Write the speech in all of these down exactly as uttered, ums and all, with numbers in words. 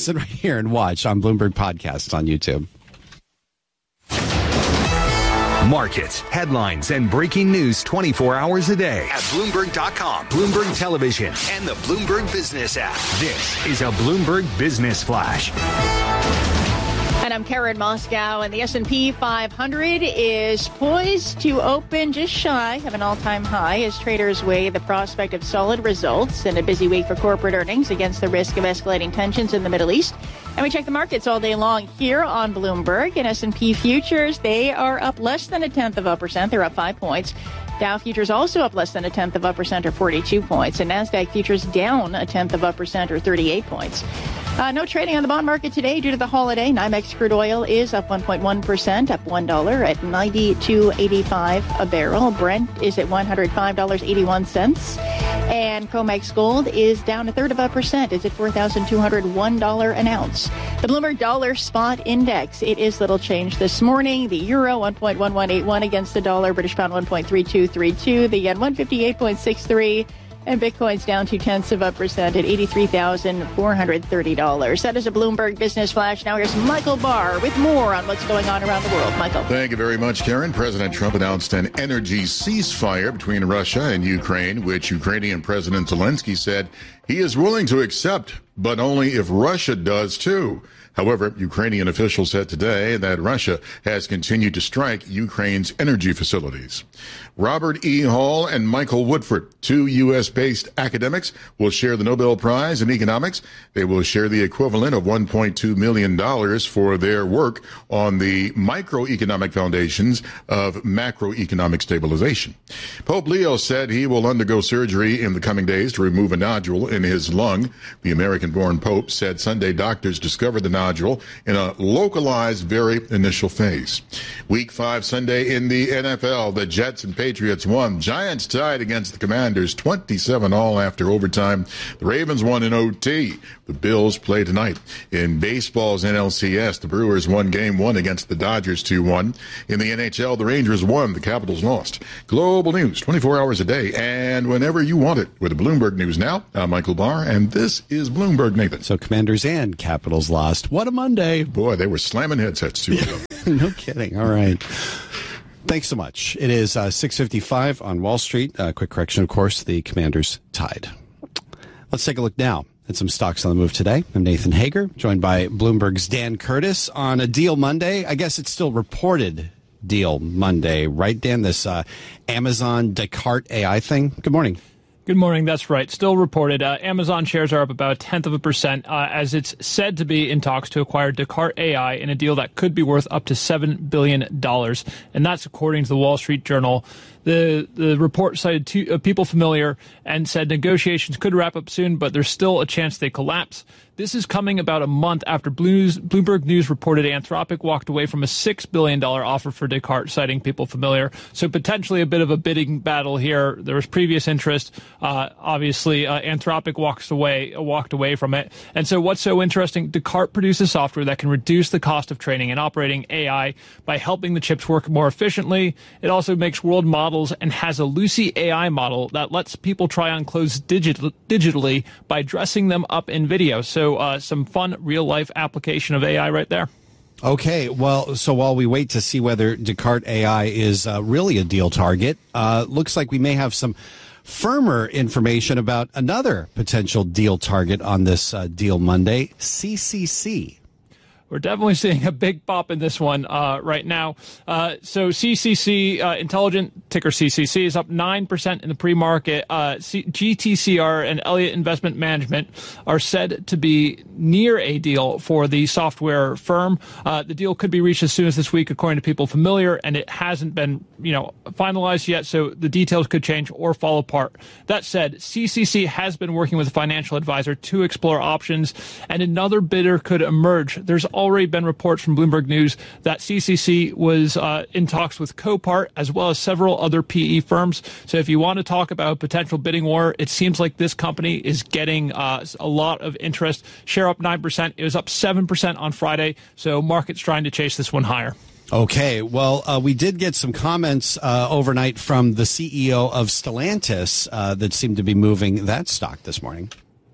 listen right here and watch on Bloomberg Podcasts on YouTube. Markets, headlines, and breaking news twenty-four hours a day at Bloomberg dot com, Bloomberg Television, and the Bloomberg Business app. This is a Bloomberg Business Flash. And I'm Karen Moscow, and the S and P five hundred is poised to open just shy of an all-time high as traders weigh the prospect of solid results in a busy week for corporate earnings against the risk of escalating tensions in the Middle East. And we check the markets all day long here on Bloomberg. And S and P futures, they are up less than a tenth of a percent. They're up five points. Dow futures also up less than a tenth of a percent or forty-two points. And NASDAQ futures down a tenth of a percent or thirty-eight points. Uh, no trading on the bond market today due to the holiday. NYMEX crude oil is up one point one percent, up one dollar at ninety-two eighty-five a barrel. Brent is at one hundred five dollars and eighty-one cents. And COMEX gold is down a third of a percent. It's at four thousand two hundred one dollars an ounce. The Bloomberg Dollar Spot Index, it is little change this morning. The euro, one point one one eight one against the dollar. British pound, one point three two three two. The yen, one fifty-eight point six three. And Bitcoin's down two tenths of a percent at eighty-three thousand four hundred thirty dollars. That is a Bloomberg Business Flash. Now here's Michael Barr with more on what's going on around the world. Michael. Thank you very much, Karen. President Trump announced an energy ceasefire between Russia and Ukraine, which Ukrainian President Zelensky said he is willing to accept, but only if Russia does too. However, Ukrainian officials said today that Russia has continued to strike Ukraine's energy facilities. Robert E. Hall and Michael Woodford, two U S-based academics, will share the Nobel Prize in Economics. They will share the equivalent of one point two million dollars for their work on the microeconomic foundations of macroeconomic stabilization. Pope Leo said he will undergo surgery in the coming days to remove a nodule in his lung. The American-born Pope said Sunday doctors discovered the nodule in a localized, very initial phase. Week five Sunday in the N F L, the Jets and Patriots won. Giants tied against the Commanders twenty-seven all after overtime. The Ravens won in O T. The Bills play tonight. In baseball's N L C S, the Brewers won game one against the Dodgers two one. In the N H L, the Rangers won. The Capitals lost. Global news, twenty-four hours a day and whenever you want it. With the Bloomberg News Now, I'm Michael Barr, and this is Bloomberg, Nathan. So Commanders and Capitals lost. What a Monday. Boy, they were slamming headsets too. No kidding. All right. Thanks so much. It is uh, six fifty-five on Wall Street. Uh, quick correction, of course, the Commanders tied. Let's take a look now at some stocks on the move today. I'm Nathan Hager, joined by Bloomberg's Dan Curtis on a Deal Monday. I guess it's still reported Deal Monday, right, Dan? This uh, Amazon Descartes A I thing. Good morning. Good morning. That's right. Still reported. Uh, Amazon shares are up about a tenth of a percent uh, as it's said to be in talks to acquire Descartes A I in a deal that could be worth up to seven billion dollars. And that's according to the Wall Street Journal. The the report cited two uh, people familiar and said negotiations could wrap up soon, but there's still a chance they collapse. This is coming about a month after Bloomberg News reported Anthropic walked away from a six billion dollars offer for Descartes, citing people familiar. So potentially a bit of a bidding battle here. There was previous interest. Uh, obviously, uh, Anthropic walks away, walked away from it. And so what's so interesting, Descartes produces software that can reduce the cost of training and operating A I by helping the chips work more efficiently. It also makes world models and has a Lucy A I model that lets people try on clothes digit- digitally by dressing them up in video. So So uh, some fun real-life application of A I right there. Okay, well, so while we wait to see whether Descartes A I is uh, really a deal target, uh, looks like we may have some firmer information about another potential deal target on this uh, Deal Monday, C C C. We're definitely seeing a big pop in this one uh, right now. Uh, so C C C, uh, Intelligent, ticker C C C, is up nine percent in the pre-market. Uh, C- G T C R and Elliott Investment Management are said to be near a deal for the software firm. Uh, the deal could be reached as soon as this week, according to people familiar, and it hasn't been, you know, finalized yet, so the details could change or fall apart. That said, C C C has been working with a financial advisor to explore options, and another bidder could emerge. There's already been reports from Bloomberg News that C C C was uh, in talks with Copart as well as several other P E firms. So if you want to talk about a potential bidding war, it seems like this company is getting uh, a lot of interest. Share up nine percent. It was up seven percent on Friday. So market's trying to chase this one higher. Okay, well, uh, we did get some comments uh, overnight from the C E O of Stellantis uh, that seemed to be moving that stock this morning.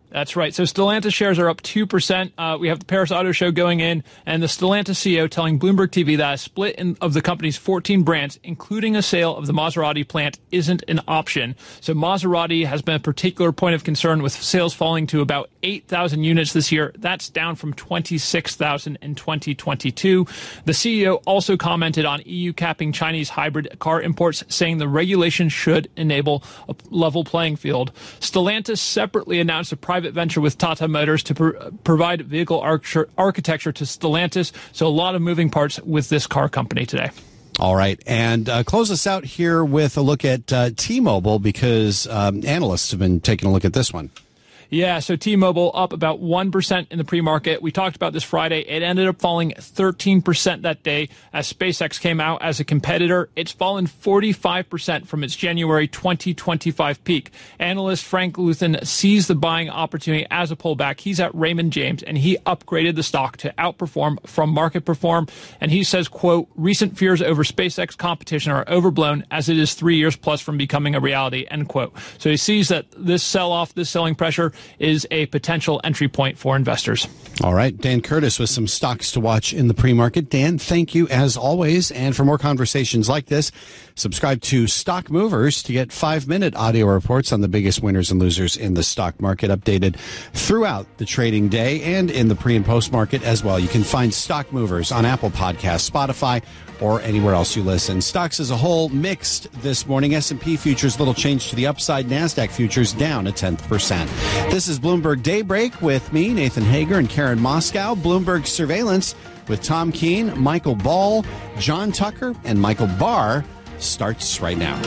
That's right. So Stellantis shares are up two percent. Uh, we have the Paris Auto Show going in, and the Stellantis C E O telling Bloomberg T V that a split in, of the company's fourteen brands, including a sale of the Maserati plant, isn't an option. So Maserati has been a particular point of concern, with sales falling to about eight thousand units this year. That's down from twenty-six thousand in twenty twenty-two. The C E O also commented on E U capping Chinese hybrid car imports, saying the regulation should enable a level playing field. Stellantis separately announced a private venture with Tata Motors to pr- provide vehicle arch- architecture to Stellantis. So a lot of moving parts with this car company today. All right. And uh, close us out here with a look at uh, T-Mobile, because um, analysts have been taking a look at this one. Yeah, so T-Mobile up about one percent in the pre-market. We talked about this Friday. It ended up falling thirteen percent that day as SpaceX came out as a competitor. It's fallen forty-five percent from its January twenty twenty-five peak. Analyst Frank Luthen sees the buying opportunity as a pullback. He's at Raymond James, and he upgraded the stock to outperform from market perform. And he says, quote, recent fears over SpaceX competition are overblown, as it is three years plus from becoming a reality, end quote. So he sees that this sell-off, this selling pressure, is a potential entry point for investors. All right. Dan Curtis with some stocks to watch in the pre-market. Dan, thank you as always. And for more conversations like this, subscribe to Stock Movers to get five-minute audio reports on the biggest winners and losers in the stock market, updated throughout the trading day and in the pre- and post-market as well. You can find Stock Movers on Apple Podcasts, Spotify, or anywhere else you listen. Stocks as a whole mixed this morning. S and P futures little change to the upside. NASDAQ futures down a tenth percent. This is Bloomberg Daybreak with me, Nathan Hager, and Karen Moscow. Bloomberg Surveillance with Tom Keene, Michael Ball, John Tucker, and Michael Barr starts right now.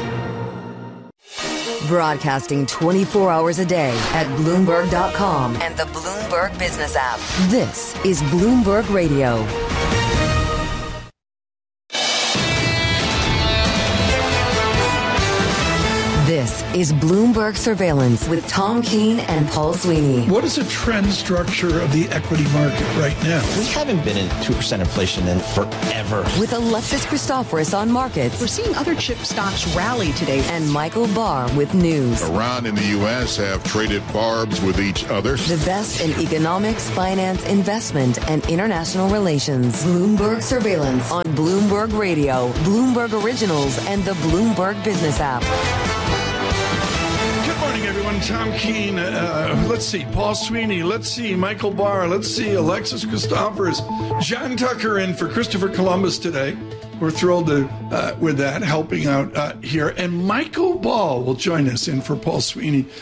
Broadcasting twenty-four hours a day at Bloomberg dot com and the Bloomberg Business app. This is Bloomberg Radio. This is Bloomberg Surveillance with Tom Keene and Paul Sweeney. What is the trend structure of the equity market right now? We haven't been in two percent inflation in forever. With Alexis Christoforous on markets. We're seeing other chip stocks rally today. And Michael Barr with news. Iran and the U S have traded barbs with each other. The best in economics, finance, investment, and international relations. Bloomberg Surveillance on Bloomberg Radio, Bloomberg Originals, and the Bloomberg Business app. Good morning, everyone. Tom Keene. Uh, let's see. Paul Sweeney. Let's see. Michael Barr. Let's see. Alexis Christoforous. John Tucker in for Christopher Columbus today. We're thrilled to, uh, with that, helping out uh, here. And Michael Ball will join us in for Paul Sweeney.